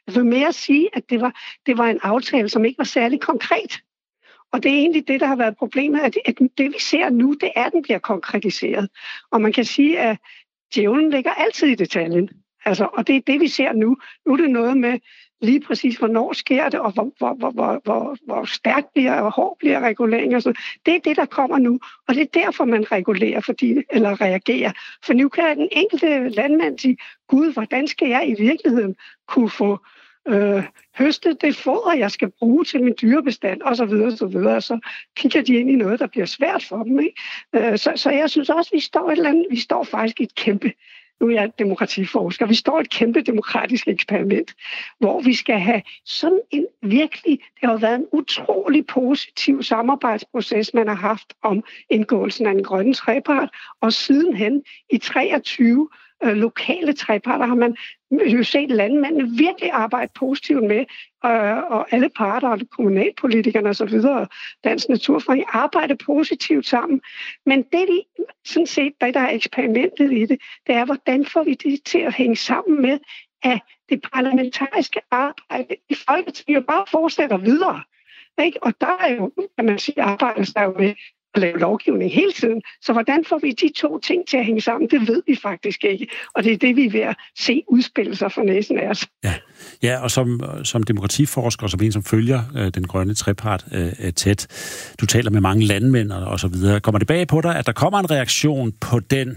Jeg vil mere sige, at det var en aftale, som ikke var særlig konkret. Og det er egentlig det, der har været problemet, at det vi ser nu, det er, at den bliver konkretiseret. Og man kan sige, at djævlen ligger altid i detaljen. Altså, og det er det, vi ser nu. Nu er det noget med lige præcis, hvornår sker det, og hvor stærkt bliver og hård bliver reguleringen. Så det er det, der kommer nu, og det er derfor, man regulerer, eller reagerer. For nu kan den enkelte landmand sige, gud, hvordan skal jeg i virkeligheden kunne få høste det foder, jeg skal bruge til min dyrebestand, og så videre, så videre. Så kigger de ind i noget, der bliver svært for dem. Ikke? Så jeg synes også, vi står faktisk i et kæmpe, nu er jeg demokratiforsker, vi står i et kæmpe demokratisk eksperiment, hvor vi skal have sådan en virkelig, det har været en utrolig positiv samarbejdsproces, man har haft om indgåelsen af en grønne trepart, og sidenhen i 23 lokale treparter har man jo set landmændene virkelig arbejde positivt med, og alle parter, og kommunalpolitikerne osv., Dansk Naturfredning, arbejde positivt sammen. Men det sådan set, der er eksperimentet i det, det er, hvordan får vi det til at hænge sammen med, at det parlamentariske arbejde i Folketinget bare fortsætter videre. Ikke? Og der er jo, kan man sige, arbejdes der jo med at lave lovgivning hele tiden. Så hvordan får vi de to ting til at hænge sammen, det ved vi faktisk ikke. Og det er det, vi er ved at se udspille sig for næsen af os. Ja, og som demokratiforsker, som en, som følger den grønne trepart tæt, du taler med mange landmænd og så videre. Kommer det bag på dig, at der kommer en reaktion på de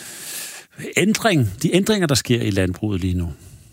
ændringer, der sker i landbruget lige nu?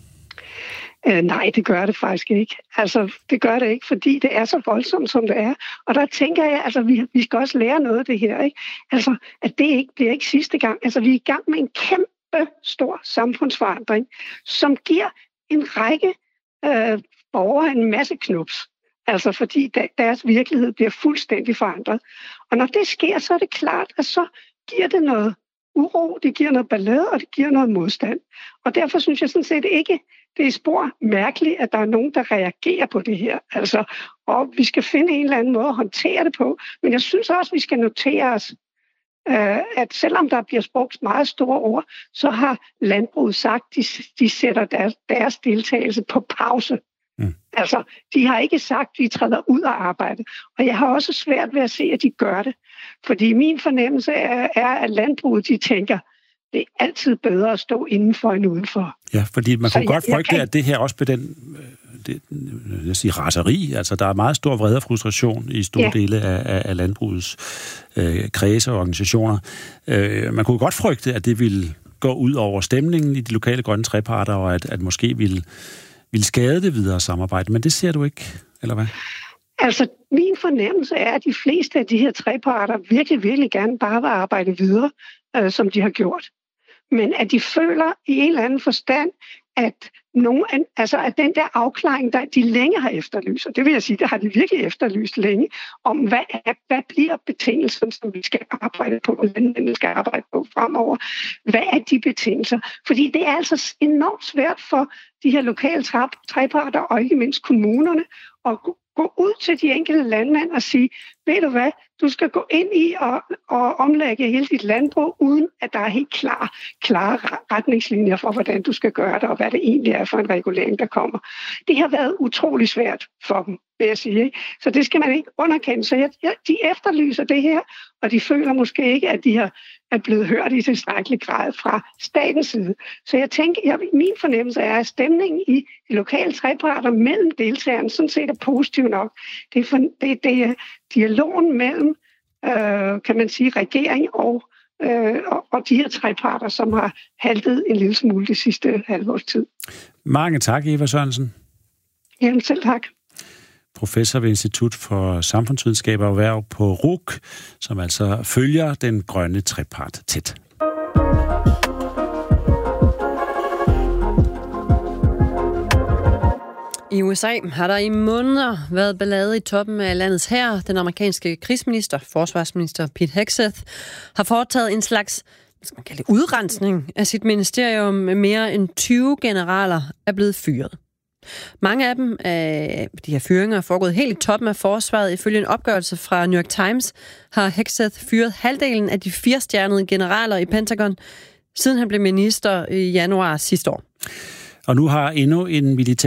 Nej, det gør det faktisk ikke. Altså, det gør det ikke, fordi det er så voldsomt, som det er. Og der tænker jeg, altså, vi skal også lære noget af det her, ikke? Altså, at det ikke bliver ikke sidste gang. Altså, vi er i gang med en kæmpe stor samfundsforandring, som giver en række borgere en masse knups. Altså, fordi deres virkelighed bliver fuldstændig forandret. Og når det sker, så er det klart, at så giver det noget uro, det giver noget ballade, og det giver noget modstand. Og derfor synes jeg sådan set ikke, det er spor mærkeligt, at der er nogen, der reagerer på det her. Altså, og vi skal finde en eller anden måde at håndtere det på. Men jeg synes også, vi skal notere os, at selvom der bliver brugt meget store ord, så har landbruget sagt, de sætter deres deltagelse på pause. Altså, de har ikke sagt, at de træder ud af arbejde. Og jeg har også svært ved at se, at de gør det. Fordi min fornemmelse er, at landbruget, de tænker, det er altid bedre at stå indenfor end udenfor. Ja, fordi man kunne godt frygte, at det her også med raseri, altså der er meget stor vrede og frustration i store dele af landbrugets kredse og organisationer. Man kunne godt frygte, at det ville gå ud over stemningen i de lokale grønne treparter, og at måske ville skade det videre samarbejde, men det ser du ikke, eller hvad? Altså, min fornemmelse er, at de fleste af de her treparter virkelig, virkelig gerne bare vil arbejde videre, som de har gjort. Men at de føler i en eller anden forstand, at at den der afklaring, der de længe har efterlyst, og det vil jeg sige, det har de virkelig efterlyst længe, om hvad bliver betingelsen, som vi skal arbejde på, og landmændene skal arbejde på fremover. Hvad er de betingelser? Fordi det er altså enormt svært for de her lokale treparter, og ikke mindst kommunerne, at gå ud til de enkelte landmænd og sige, ved du hvad, du skal gå ind i og omlægge hele dit landbrug, uden at der er helt klare retningslinjer for, hvordan du skal gøre det, og hvad det egentlig er for en regulering, der kommer. Det har været utrolig svært for dem, vil jeg sige. Ikke? Så det skal man ikke underkende. Så de efterlyser det her, og de føler måske ikke, at de er blevet hørt i tilstrækkelig grad fra statens side. Så jeg tænker, min fornemmelse er, at stemningen i de lokale treparter mellem deltagerne sådan set er positiv nok. Det er dialogen mellem, kan man sige, regering og de her treparter, som har haltet en lille smule de sidste halvårs tid. Mange tak, Eva Sørensen. Jamen selv tak. Professor ved Institut for Samfundsvidenskab og Erhverv på RUC, som altså følger den grønne trepart tæt. I USA har der i måneder været ballade i toppen af landets hær. Den amerikanske krigsminister, forsvarsminister Pete Hegseth, har foretaget en slags udrensning af sit ministerium. Med mere end 20 generaler er blevet fyret. Mange af dem af de her fyringer er foregået helt i toppen af forsvaret. Ifølge en opgørelse fra New York Times har Hegseth fyret halvdelen af de 4-stjernede generaler i Pentagon, siden han blev minister i januar sidste år. Og nu har endnu en militær